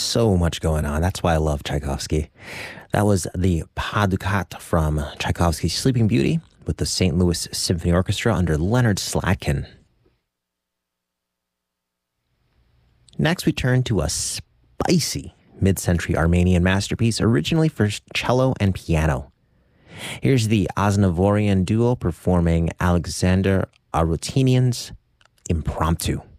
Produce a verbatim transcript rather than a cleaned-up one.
so much going on. That's why I love Tchaikovsky. That was the Pas du Quatre from Tchaikovsky's Sleeping Beauty with the Saint Louis Symphony Orchestra under Leonard Slatkin. Next, we turn to a spicy mid-century Armenian masterpiece originally for cello and piano. Here's the Aznavourian duo performing Alexander Arutinian's Impromptu.